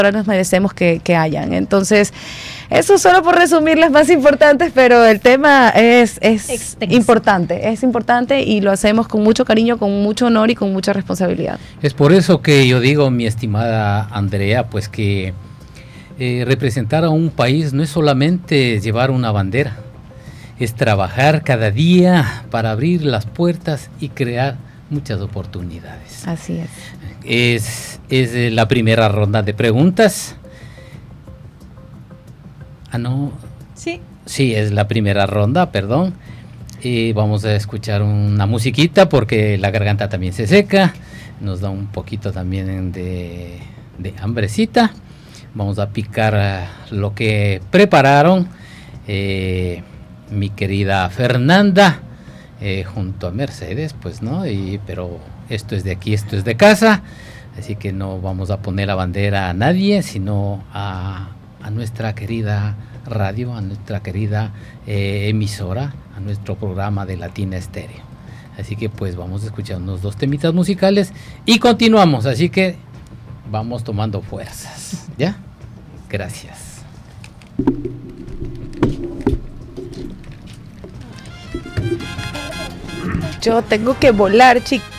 nos merecemos que hayan. Entonces, eso solo por resumir las más importantes, pero el tema es importante y lo hacemos con mucho cariño, con mucho honor y con mucha responsabilidad. Es por eso que yo digo, mi estimada Andrea, pues que representar a un país no es solamente llevar una bandera, es trabajar cada día para abrir las puertas y crear muchas oportunidades. Así es. Es la primera ronda de preguntas. No. Sí, es la primera ronda, perdón. Y vamos a escuchar una musiquita porque la garganta también se seca. Nos da un poquito también de hambrecita. Vamos a picar lo que prepararon mi querida Fernanda junto a Mercedes, pues, ¿no? Pero esto es de aquí, esto es de casa. Así que no vamos a poner la bandera a nadie, sino a nuestra querida radio, a nuestra querida emisora, a nuestro programa de Latina Estéreo. Así que pues vamos a escuchar unos 2 temitas musicales y continuamos, así que vamos tomando fuerzas, ¿ya? Gracias. Yo tengo que volar, chicos.